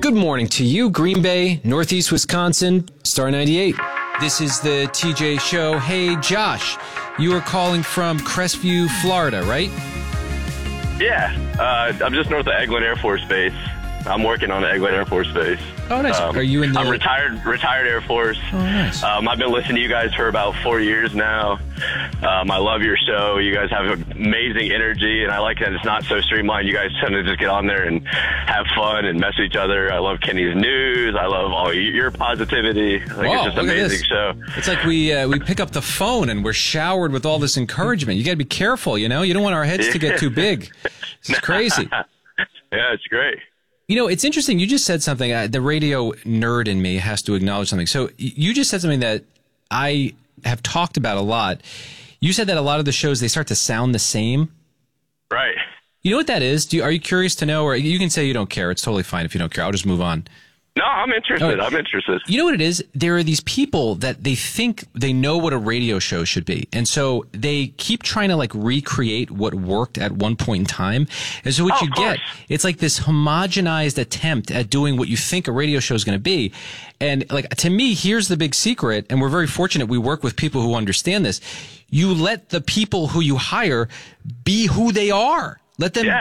Good morning to you, Green Bay, Northeast Wisconsin, Star 98. This is the TJ Show. Hey, Josh, you are calling from Crestview, Florida, right? Yeah, I'm just north of Eglin Air Force Base. I'm working on Eglin Air Force Base. Oh, nice. Are you in the... I'm retired Air Force. Oh, nice. I've been listening to you guys for about 4 years now. I love your show. You guys have amazing energy, and I like that it's not so streamlined. You guys tend to just get on there and have fun and mess with each other. I love Kenny's news. I love all your positivity. It's just an amazing show. It's like we pick up the phone and we're showered with all this encouragement. You got to be careful, you know? You don't want our heads to get too big. It's crazy. Yeah, it's great. You know, it's interesting. You just said something. The radio nerd in me has to acknowledge something. So you just said something that I have talked about a lot. You said that a lot of the shows, they start to sound the same. Right. You know what that is? Are you curious to know? Or you can say you don't care. It's totally fine if you don't care. I'll just move on. No, I'm interested. I'm interested. You know what it is? There are these people that they think they know what a radio show should be. And so they keep trying to like recreate what worked at one point in time. And so what you get, it's like this homogenized attempt at doing what you think a radio show is going to be. And like, to me, here's the big secret. And we're very fortunate we work with people who understand this. You let the people who you hire be who they are. Let them,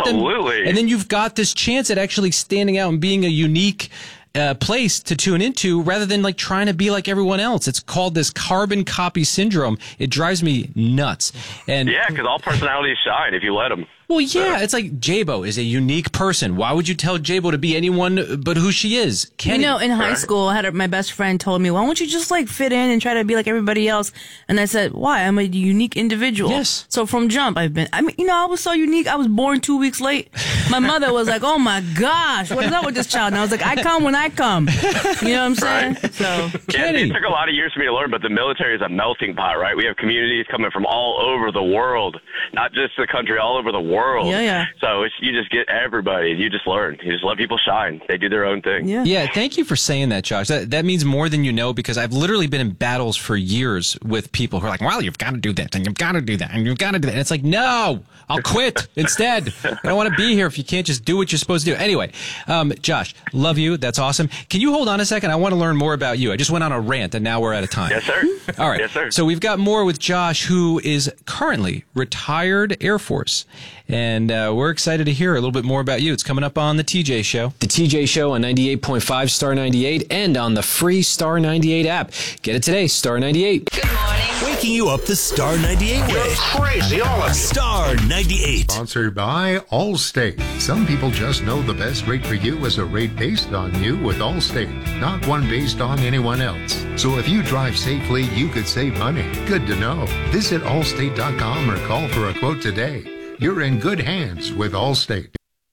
and then you've got this chance at actually standing out and being a unique place to tune into rather than like trying to be like everyone else. It's called this carbon copy syndrome. It drives me nuts. And yeah, because all personalities shine if you let them. Well, yeah, it's like Jabo is a unique person. Why would you tell Jabo to be anyone but who she is? Kenny. You know, in high school, my best friend told me, why don't you just like fit in and try to be like everybody else? And I said, why? I'm a unique individual. Yes. So from jump, I was so unique. I was born 2 weeks late. My mother was like, oh my gosh, what is up with this child? And I was like, I come when I come. You know what I'm saying? Right. So, yeah, it took a lot of years for me to learn, but the military is a melting pot, right? We have communities coming from all over the world, not just the country, all over the world. Yeah. So you just get everybody. You just learn. You just let people shine. They do their own thing. Yeah. Thank you for saying that, Josh. That means more than you know, because I've literally been in battles for years with people who are like, well, you've got to do that, and you've got to do that, and you've got to do that. And it's like, no, I'll quit instead. I don't want to be here if you can't just do what you're supposed to do. Anyway, Josh, love you. That's awesome. Can you hold on a second? I want to learn more about you. I just went on a rant, and now we're out of time. Yes, sir. All right. Yes, sir. So we've got more with Josh, who is currently retired Air Force. And we're excited to hear a little bit more about you. It's coming up on the TJ Show. The TJ Show on 98.5 Star 98 and on the free Star 98 app. Get it today, Star 98. Good morning. Waking you up the Star 98 way. You're crazy, all of you. Star 98. Sponsored by Allstate. Some people just know the best rate for you is a rate based on you with Allstate, not one based on anyone else. So if you drive safely, you could save money. Good to know. Visit allstate.com or call for a quote today. You're in good hands with Allstate.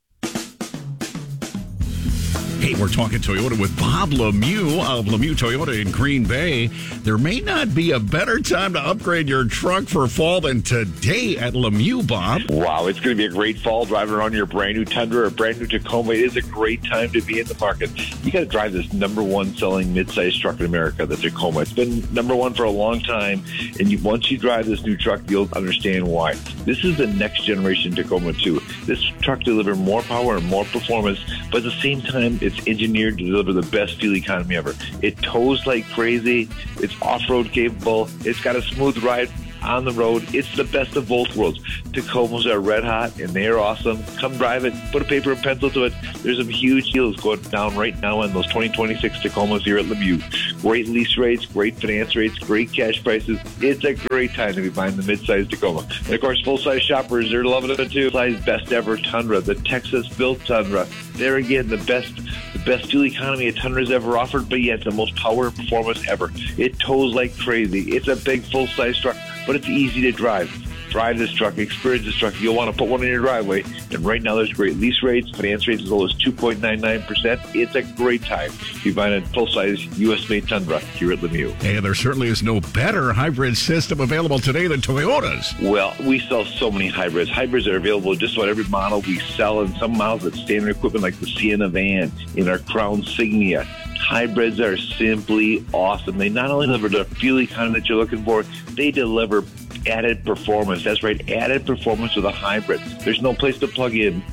Hey, we're talking Toyota with Bob Lemieux of Lemieux Toyota in Green Bay. There may not be a better time to upgrade your truck for fall than today at Lemieux, Bob. Wow, it's going to be a great fall driving around your brand new Tundra or brand new Tacoma. It is a great time to be in the market. You got to drive this #1 selling midsize truck in America, the Tacoma. It's been #1 for a long time, and once you drive this new truck, you'll understand why. This is the next generation Tacoma 2. This truck delivers more power and more performance, but at the same time, it's engineered to deliver the best fuel economy ever. It tows like crazy. It's off-road capable. It's got a smooth ride on the road. It's the best of both worlds. Tacomas are red hot and they are awesome. Come drive it. Put a paper and pencil to it. There's some huge deals going down right now on those 2026 Tacomas here at Lemieux. Great lease rates, great finance rates, great cash prices. It's a great time to be buying the midsize Tacoma. And of course, full-size shoppers, they're loving it too. Size best ever Tundra, the Texas-built Tundra. There again, the best fuel economy a Tundra's ever offered, but yet the most power and performance ever. It tows like crazy. It's a big full-size truck, but it's easy to drive. Drive this truck, experience this truck. You'll want to put one in your driveway. And right now, there's great lease rates, finance rates as low as 2.99%. It's a great time to be buying a full-size U.S.-made Tundra here at Lemieux. And there certainly is no better hybrid system available today than Toyota's. Well, we sell so many hybrids. Hybrids are available in just about every model we sell, and some models with standard equipment like the Sienna van in our Crown Signia. Hybrids are simply awesome. They not only deliver the fuel economy that you're looking for, they deliver added performance. That's right, added performance with a hybrid. There's no place to plug in.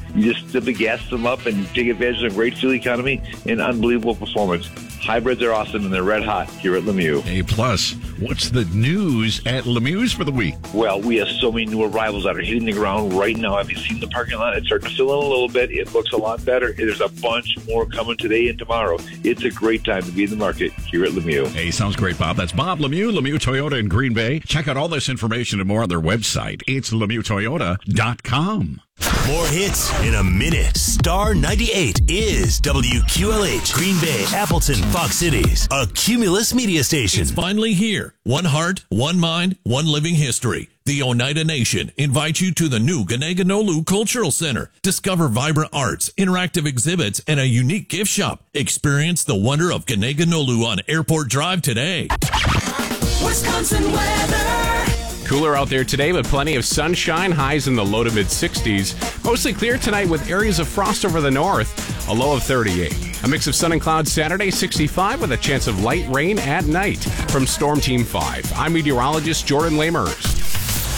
You just simply gas them up and take advantage of a great fuel economy and unbelievable performance. Hybrids are awesome and they're red hot here at Lemieux. A+. What's the news at Lemieux for the week? Well, we have so many new arrivals that are hitting the ground right now. Have you seen the parking lot? It's starting to fill in a little bit. It looks a lot better. There's a bunch more coming today and tomorrow. It's a great time to be in the market here at Lemieux. Hey, sounds great, Bob. That's Bob Lemieux, Lemieux Toyota in Green Bay. Check out all this information and more on their website. It's LemieuxToyota.com. More hits in a minute. Star 98 is WQLH, Green Bay, Appleton, Fox Cities, a Cumulus media station. It's finally here. One heart, one mind, one living history. The Oneida Nation invites you to the new Ganeganolu Cultural Center. Discover vibrant arts, interactive exhibits, and a unique gift shop. Experience the wonder of Ganeganolu on Airport Drive today. Wisconsin weather. Cooler out there today, but plenty of sunshine, highs in the low to mid-60s. Mostly clear tonight with areas of frost over the north, a low of 38. A mix of sun and clouds Saturday, 65, with a chance of light rain at night. From Storm Team 5, I'm meteorologist Jordan Lamers.